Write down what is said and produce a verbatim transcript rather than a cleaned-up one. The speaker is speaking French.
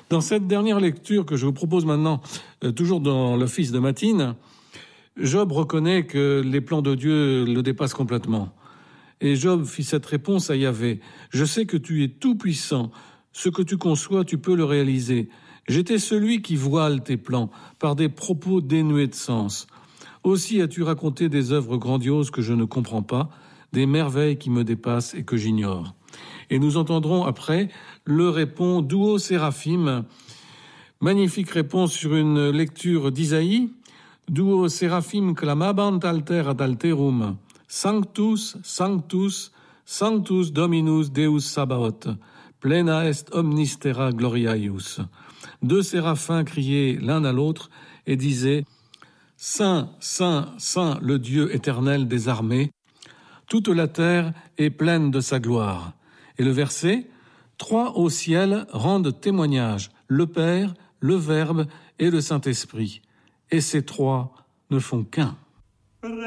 Dans cette dernière lecture que je vous propose maintenant, euh, toujours dans l'office de Matine, Job reconnaît que les plans de Dieu le dépassent complètement. Et Job fit cette réponse à Yahvé. « Je sais que tu es tout-puissant. Ce que tu conçois, tu peux le réaliser. J'étais celui qui voile tes plans par des propos dénués de sens. Aussi as-tu raconté des œuvres grandioses que je ne comprends pas, des merveilles qui me dépassent et que j'ignore. » Et nous entendrons après le répond Duo Séraphim. Magnifique réponse sur une lecture d'Isaïe. Duo Séraphim clamabant alter ad alterum. Sanctus, Sanctus, Sanctus Dominus Deus Sabaoth. Plena est omnis terra gloria eius. Deux séraphins criaient l'un à l'autre et disaient « Saint, Saint, Saint, le Dieu éternel des armées, toute la terre est pleine de sa gloire. » Et le verset « Trois au ciel rendent témoignage, le Père, le Verbe et le Saint-Esprit. Et ces trois ne font qu'un. »